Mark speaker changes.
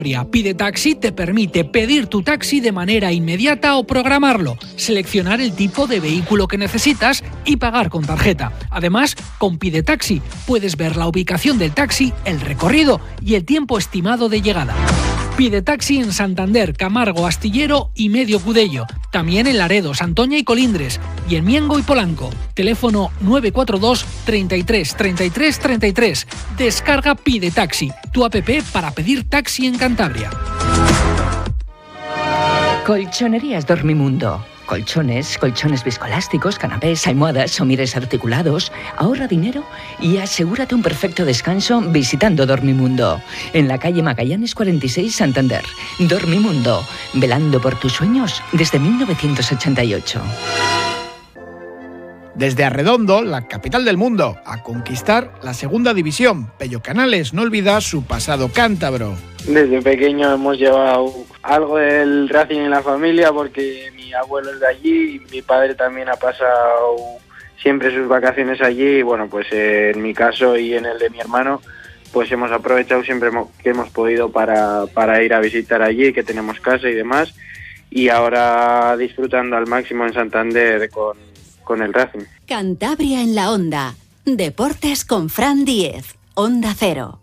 Speaker 1: Pide Taxi te permite pedir tu taxi de manera inmediata o programarlo, seleccionar el tipo de vehículo que necesitas y pagar con tarjeta. Además, con Pide Taxi puedes ver la ubicación del taxi, el recorrido y el tiempo estimado de llegada. Pide Taxi en Santander, Camargo, Astillero y Medio Cudello. También en Laredo, Santoña y Colindres. Y en Miengo y Polanco. Teléfono 942 33 33 33. Descarga Pide Taxi, tu app para pedir taxi en Cantabria.
Speaker 2: Colchonerías Dormimundo. Colchones viscoelásticos, canapés, almohadas, somieres articulados. Ahorra dinero y asegúrate un perfecto descanso visitando Dormimundo. En la calle Magallanes 46, Santander. Dormimundo, velando por tus sueños desde 1988.
Speaker 3: Desde Arredondo, la capital del mundo, a conquistar la segunda división. Pello Canales no olvida su pasado cántabro.
Speaker 4: Desde pequeño hemos llevado algo del Racing en la familia porque mi abuelo es de allí y mi padre también ha pasado siempre sus vacaciones allí y bueno, pues en mi caso y en el de mi hermano pues hemos aprovechado siempre que hemos podido para ir a visitar allí, que tenemos casa y demás, y ahora disfrutando al máximo en Santander con el Racing.
Speaker 5: Cantabria en la Onda. Deportes con Fran Díez. Onda Cero.